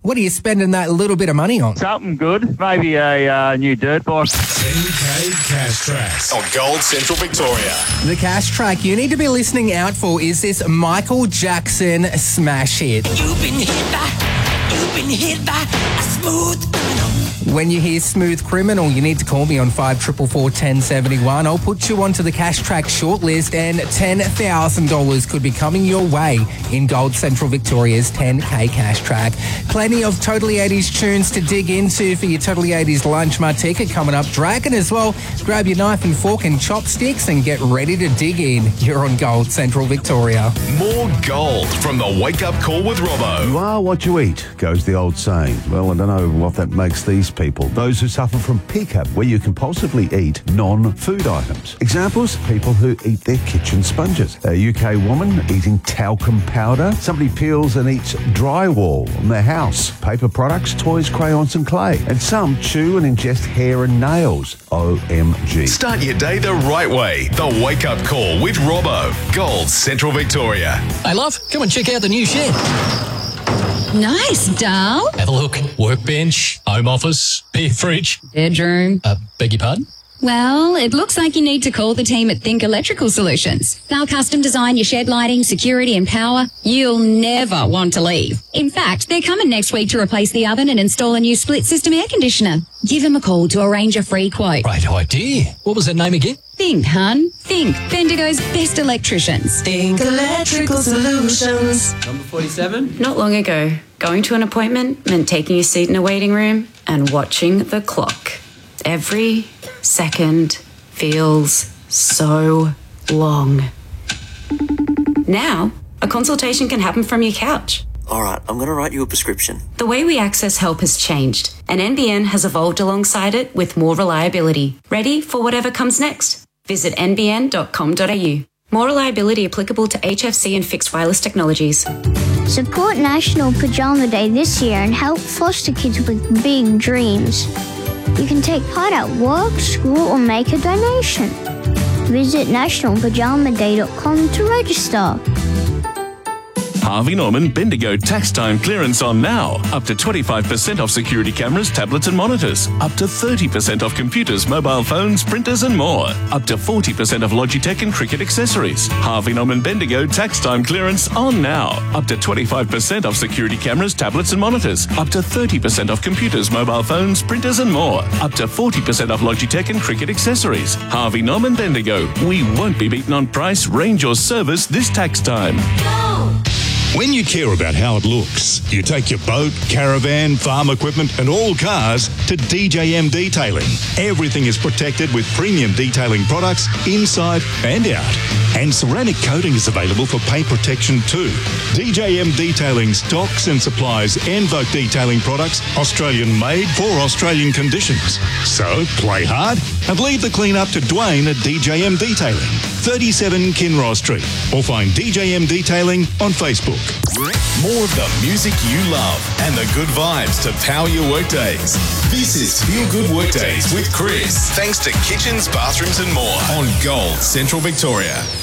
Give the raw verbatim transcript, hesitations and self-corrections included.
What are you spending that little bit of money on? Something good. Maybe a uh, new dirt bike. ten K Cash Tracks on Gold Central Victoria. The cash track you need to be listening out for is this Michael Jackson smash hit. You've been hit by, you've been hit by a smooth criminal. When you hear Smooth Criminal, you need to call me on five four four, one oh seven one. I'll put you onto the cash track shortlist and ten thousand dollars could be coming your way in Gold Central Victoria's ten K cash track. Plenty of Totally eighties tunes to dig into for your Totally eighties lunch. My ticket coming up. Dragon as well. Grab your knife and fork and chopsticks and get ready to dig in. You're on Gold Central Victoria. More gold from the Wake Up Call with Robbo. You are what you eat, goes the old saying. Well, I don't know what that makes these people. Those who suffer from P C A B, where you compulsively eat non-food items. Examples, people who eat their kitchen sponges. A U K woman eating talcum powder. Somebody peels and eats drywall on their house. Paper products, toys, crayons and clay. And some chew and ingest hair and nails. O M G. Start your day the right way. The Wake Up Call with Robbo. Gold Central Victoria. Hey, love, come and check out the new shed. Nice, doll. Have a look. Workbench, home office, beer fridge. Bedroom. Uh, beg your pardon? Well, it looks like you need to call the team at Think Electrical Solutions. They'll custom design your shed lighting, security and power. You'll never want to leave. In fact, they're coming next week to replace the oven and install a new split system air conditioner. Give them a call to arrange a free quote. Great idea. What was that name again? Think, hun. Think. Bendigo's best electricians. Think Electrical Solutions. Number forty-seven. Not long ago, going to an appointment meant taking a seat in a waiting room and watching the clock. Every second feels so long. Now, a consultation can happen from your couch. All right, I'm going to write you a prescription. The way we access help has changed, and N B N has evolved alongside it with more reliability. Ready for whatever comes next? Visit n b n dot com dot a u. More reliability applicable to H F C and fixed wireless technologies. Support National Pajama Day this year and help foster kids with big dreams. You can take part at work, school, or make a donation. Visit national pajama day dot com to register. Harvey Norman Bendigo tax time clearance on now. Up to twenty-five percent off security cameras, tablets and monitors. Up to thirty percent off computers, mobile phones, printers and more. Up to forty percent off Logitech and cricket accessories. Harvey Norman Bendigo tax time clearance on now. Up to twenty-five percent off security cameras, tablets and monitors. Up to thirty percent off computers, mobile phones, printers and more. Up to forty percent off Logitech and cricket accessories. Harvey Norman Bendigo. We won't be beaten on price, range or service this tax time. When you care about how it looks, you take your boat, caravan, farm equipment and all cars to D J M Detailing. Everything is protected with premium detailing products inside and out. And ceramic coating is available for paint protection too. D J M Detailing stocks and supplies Envoke detailing products, Australian made for Australian conditions. So play hard and leave the clean up to Dwayne at D J M Detailing, thirty-seven Kinross Street, or find D J M Detailing on Facebook. More of the music you love and the good vibes to power your workdays. This is Feel Good Workdays with Chris. Thanks to Kitchens, Bathrooms and More on Gold Central Victoria.